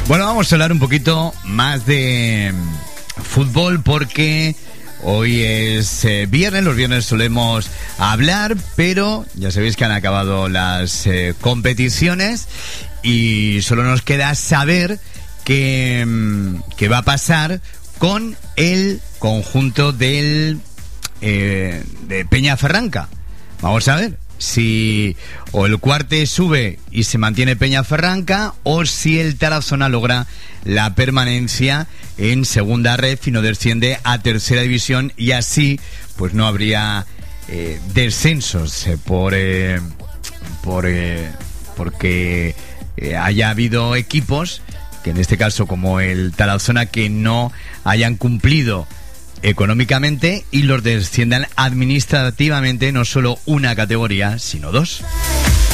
Bueno, vamos a hablar un poquito más de fútbol porque hoy es viernes, los viernes solemos hablar, pero ya sabéis que han acabado las competiciones y solo nos queda saber qué va a pasar con el conjunto de Peñaferranca. Vamos a ver si o el Cuarte sube y se mantiene Peñaferranca o si el Tarazona logra la permanencia en segunda ref y no desciende a tercera división, y así pues no habría descensos porque haya habido equipos que en este caso como el Tarazona que no hayan cumplido económicamente y los desciendan administrativamente, no solo una categoría, sino dos.